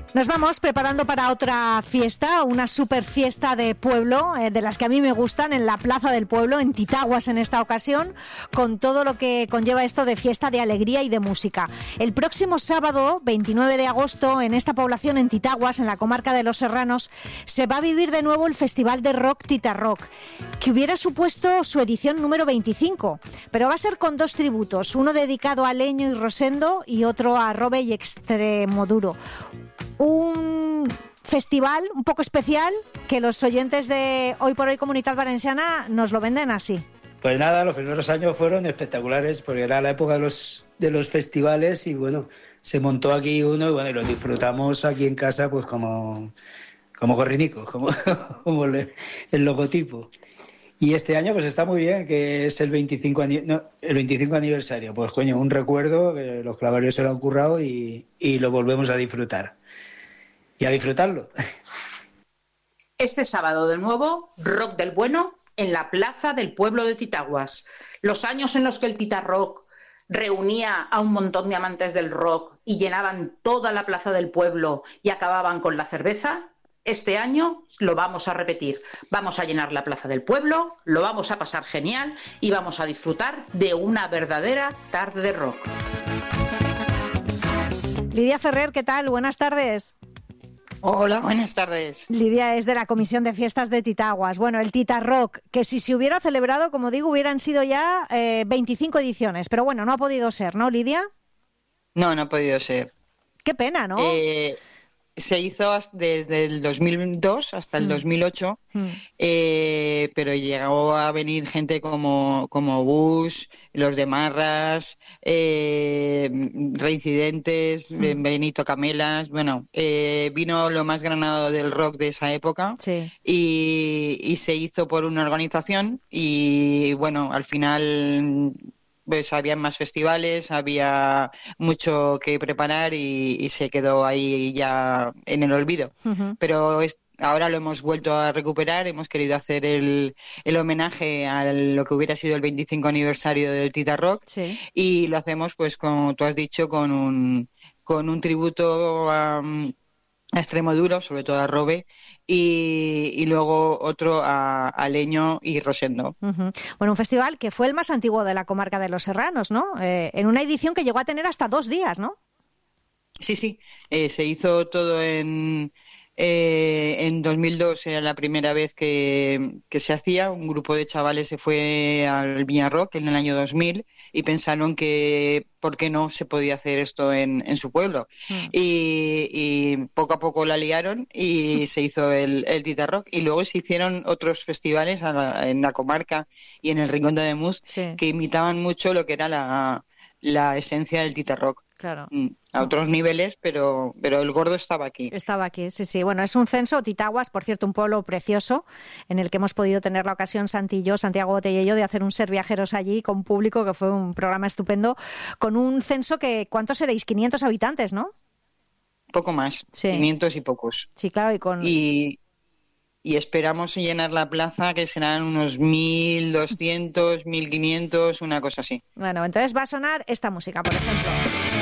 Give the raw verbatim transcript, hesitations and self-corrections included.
Nos vamos preparando para otra fiesta, una super fiesta de pueblo, eh, de las que a mí me gustan, en la Plaza del Pueblo, en Titaguas en esta ocasión, con todo lo que conlleva esto de fiesta, de alegría y de música. El próximo sábado, veintinueve de agosto, en esta población, en Titaguas, en la comarca de Los Serranos, se va a vivir de nuevo el Festival de Rock Titarrock, que hubiera supuesto su edición número veinticinco, pero va a ser con dos tributos, uno dedicado a Leño y Rosendo y otro a Robe y Extremoduro. Un festival un poco especial que los oyentes de Hoy por Hoy Comunitat Valenciana nos lo venden así. Pues nada, los primeros años fueron espectaculares porque era la época de los de los festivales y bueno, se montó aquí uno y bueno, y lo disfrutamos aquí en casa pues como, como gorrinicos, como, como el, el logotipo. Y este año pues está muy bien, que es el veinticinco, no, el veinticinco aniversario. Pues coño, un recuerdo, que los clavarios se lo han currado y, y lo volvemos a disfrutar. Y a disfrutarlo. Este sábado de nuevo, Rock del Bueno en la Plaza del Pueblo de Titaguas. Los años en los que el Titarrock reunía a un montón de amantes del rock y llenaban toda la Plaza del Pueblo y acababan con la cerveza, este año lo vamos a repetir. Vamos a llenar la Plaza del Pueblo, lo vamos a pasar genial y vamos a disfrutar de una verdadera tarde de rock. Lidia Ferrer, ¿qué tal? Buenas tardes. Hola, buenas tardes. Lidia es de la Comisión de Fiestas de Titaguas. Bueno, el Titarrock, que si se hubiera celebrado, como digo, hubieran sido ya eh, veinticinco ediciones. Pero bueno, no ha podido ser, ¿no, Lidia? No, no ha podido ser. Qué pena, ¿no? Eh, se hizo desde el dos mil dos hasta el mm. dos mil ocho, mm. eh, pero llegó a venir gente como, como Bush, los de Marras, eh, Reincidentes, mm. Benito Camelas, bueno, eh, vino lo más granado del rock de esa época, sí. y, y se hizo por una organización y bueno, al final pues había más festivales, había mucho que preparar y, y se quedó ahí ya en el olvido. Uh-huh. Pero es, ahora lo hemos vuelto a recuperar, hemos querido hacer el, el homenaje a lo que hubiera sido el veinticinco aniversario del Titarrock, sí. Y lo hacemos, pues como tú has dicho, con un, con un tributo a, a Extremoduro, sobre todo a Robe, y, y luego otro a, a Leño y Rosendo. Uh-huh. Bueno, un festival que fue el más antiguo de la comarca de Los Serranos, ¿no? Eh, en una edición que llegó a tener hasta dos días, ¿no? Sí, sí, eh, se hizo todo en... Eh, en dos mil dos era la primera vez que, que se hacía. Un grupo de chavales se fue al Viñarrock en el año dos mil y pensaron que por qué no se podía hacer esto en, en su pueblo. Mm. Y, y poco a poco la liaron y se hizo el, el Titarrock. Y luego se hicieron otros festivales a la, en la comarca y en el Rincón de Ademuz, sí, que imitaban mucho lo que era la, la esencia del Titarrock. Claro. A otros niveles, pero pero el gordo estaba aquí. Estaba aquí, sí, sí. Bueno, es un censo, Titaguas, por cierto, un pueblo precioso, en el que hemos podido tener la ocasión, Santi y yo, Santiago Botella y yo, de hacer un Ser Viajeros allí con público, que fue un programa estupendo, con un censo que, ¿cuántos seréis? quinientos habitantes, ¿no? Poco más, sí. quinientos y pocos. Sí, claro, y con... Y... Y esperamos llenar la plaza, que serán unos mil doscientos, mil quinientos, una cosa así. Bueno, entonces va a sonar esta música, por ejemplo.